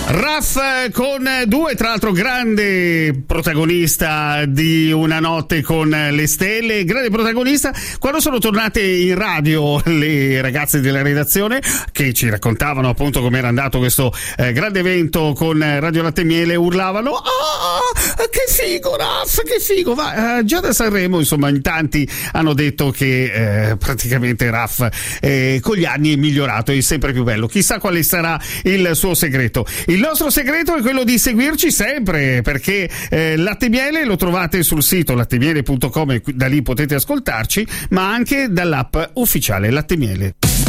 Raf con due, tra l'altro grande protagonista di Una notte con le stelle, grande protagonista quando sono tornate in radio le ragazze della redazione che ci raccontavano appunto come era andato questo grande evento con Radio Latte e Miele, urlavano che figo Raf, che figo, già da Sanremo insomma in tanti hanno detto che praticamente Raf con gli anni è migliorato, è sempre più bello, chissà quale sarà il suo segreto. Il nostro segreto è quello di seguirci sempre, perché Latte e Miele lo trovate sul sito lattemiele.com e da lì potete ascoltarci, ma anche dall'app ufficiale Latte e Miele.